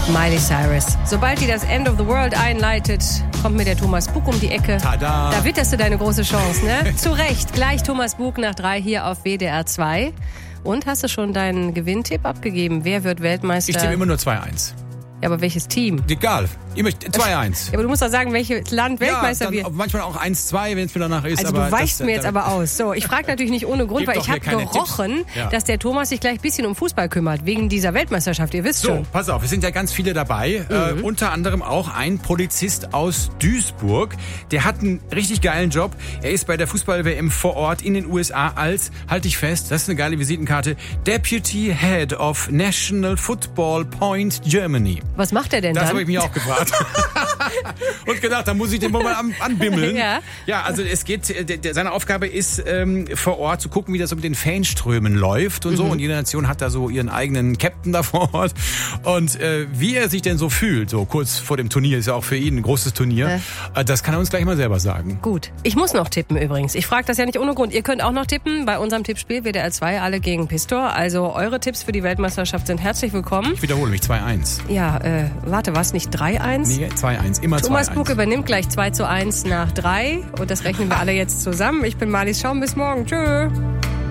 Miley Cyrus. Sobald die das End of the World einleitet, kommt mir der Thomas Bug um die Ecke. Tada! Da witterst du deine große Chance, ne? Zu Recht. Gleich Thomas Bug nach 3 hier auf WDR 2. Und hast du schon deinen Gewinntipp abgegeben? Wer wird Weltmeister? Ich tippe immer nur 2-1. Ja, aber welches Team? Egal. Immer 2-1. Ja, aber du musst doch sagen, welches Land Weltmeister wird. Manchmal auch 1-2, wenn es mir danach ist. Also aber du weichst mir jetzt aber aus. So, ich frage natürlich nicht ohne Grund, weil ich habe gerochen, dass der Thomas sich gleich ein bisschen um Fußball kümmert, wegen dieser Weltmeisterschaft, ihr wisst schon. So, pass auf, es sind ja ganz viele dabei. Unter anderem auch ein Polizist aus Duisburg. Der hat einen richtig geilen Job. Er ist bei der Fußball-WM vor Ort in den USA als, halt dich fest, das ist eine geile Visitenkarte, Deputy Head of National Football Point Germany. Was macht er denn Das dann? habe ich mich auch gefragt. Und gedacht, da muss ich den mal anbimmeln. Ja, also es geht, seine Aufgabe ist, vor Ort zu gucken, wie das so mit den Fanströmen läuft und so. Und jede Nation hat da so ihren eigenen Captain da vor Ort. Und wie er sich denn so fühlt, so kurz vor dem Turnier, ist ja auch für ihn ein großes Turnier, das kann er uns gleich mal selber sagen. Gut. Ich muss noch tippen übrigens. Ich frage das ja nicht ohne Grund. Ihr könnt auch noch tippen bei unserem Tippspiel WDR 2, alle gegen Pistor. Also eure Tipps für die Weltmeisterschaft sind herzlich willkommen. Ich wiederhole mich, 2-1. Ja, warte, war es nicht 3-1? Nee, 2-1, immer 2-1. Thomas Bug übernimmt gleich 2-1 nach 3 und das rechnen wir alle jetzt zusammen. Ich bin Marlies Schaum, bis morgen. Tschö.